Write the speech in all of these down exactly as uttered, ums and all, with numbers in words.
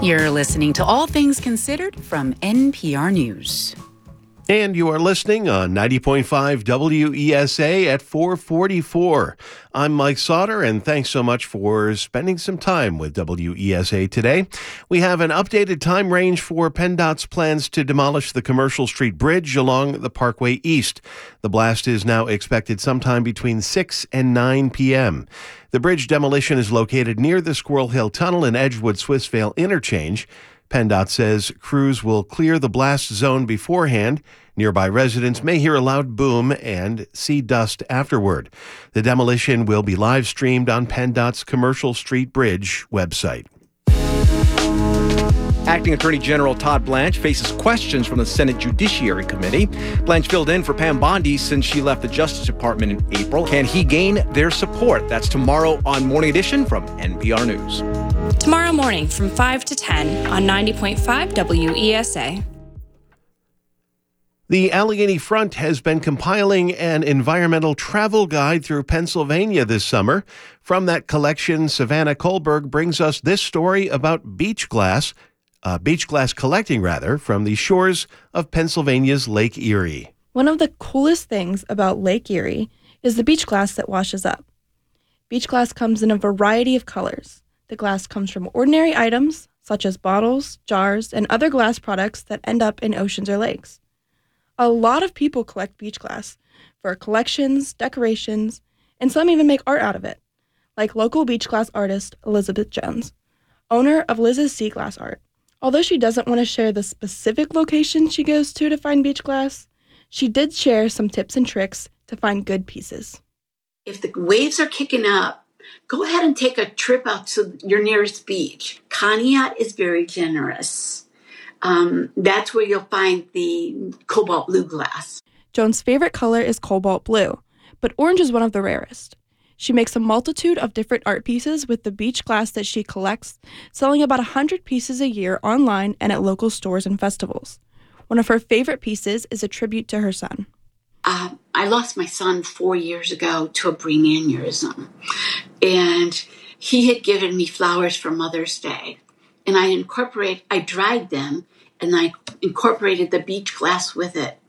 You're listening to All Things Considered from N P R News. And you are listening on ninety point five W E S A at four forty-four. I'm Mike Sauter, and thanks so much for spending some time with W E S A today. We have an updated time range for PennDOT's plans to demolish the Commercial Street Bridge along the Parkway East. The blast is now expected sometime between six and nine p.m. The bridge demolition is located near the Squirrel Hill Tunnel and Edgewood-Swissvale interchange. PennDOT says crews will clear the blast zone beforehand. Nearby residents may hear a loud boom and see dust afterward. The demolition will be live streamed on PennDOT's Commercial Street Bridge website. Acting Attorney General Todd Blanche faces questions from the Senate Judiciary Committee. Blanche filled in for Pam Bondi since she left the Justice Department in April. Can he gain their support? That's tomorrow on Morning Edition from N P R News. Tomorrow morning from five to ten on ninety point five W E S A. The Allegheny Front has been compiling an environmental travel guide through Pennsylvania this summer. From that collection, Savannah Kohlberg brings us this story about beach glass, uh, beach glass collecting, rather, from the shores of Pennsylvania's Lake Erie. One of the coolest things about Lake Erie is the beach glass that washes up. Beach glass comes in a variety of colors. The glass comes from ordinary items, such as bottles, jars, and other glass products that end up in oceans or lakes. A lot of people collect beach glass for collections, decorations, and some even make art out of it, like local beach glass artist Elizabeth Jones, owner of Liz's Sea Glass Art. Although she doesn't want to share the specific location she goes to to find beach glass, she did share some tips and tricks to find good pieces. If the waves are kicking up, go ahead and take a trip out to your nearest beach. Conneaut is very generous. Um, that's where you'll find the cobalt blue glass. Joan's favorite color is cobalt blue, but orange is one of the rarest. She makes a multitude of different art pieces with the beach glass that she collects, selling about one hundred pieces a year online and at local stores and festivals. One of her favorite pieces is a tribute to her son. Uh, I lost my son four years ago to a brain aneurysm, and he had given me flowers for Mother's Day. And I incorporate, I dried them, and I incorporated the beach glass with it.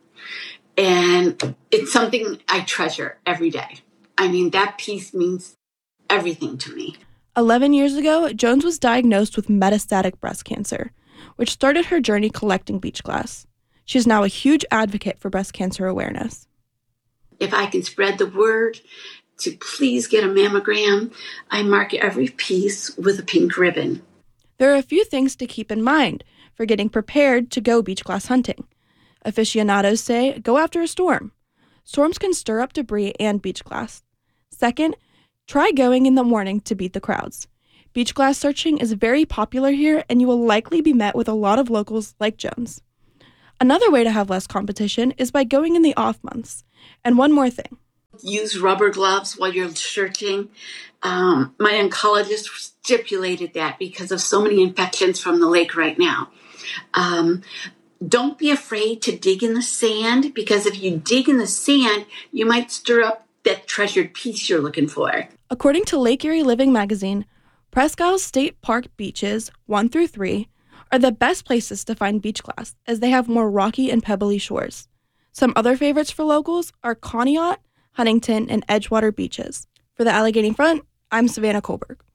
And it's something I treasure every day. I mean, that piece means everything to me. Eleven years ago, Jones was diagnosed with metastatic breast cancer, which started her journey collecting beach glass. She's now a huge advocate for breast cancer awareness. If I can spread the word to please get a mammogram, I mark every piece with a pink ribbon. There are a few things to keep in mind for getting prepared to go beach glass hunting. Aficionados say go after a storm. Storms can stir up debris and beach glass. Second, try going in the morning to beat the crowds. Beach glass searching is very popular here, and you will likely be met with a lot of locals like Jones. Another way to have less competition is by going in the off months. And one more thing. Use rubber gloves while you're searching. Um, my oncologist stipulated that because of so many infections from the lake right now. Um, don't be afraid to dig in the sand, because if you dig in the sand, you might stir up that treasured piece you're looking for. According to Lake Erie Living magazine, Presque Isle State Park beaches one through three are the best places to find beach glass, as they have more rocky and pebbly shores. Some other favorites for locals are Conneaut, Huntington, and Edgewater beaches. For the Allegheny Front, I'm Savannah Kohlberg.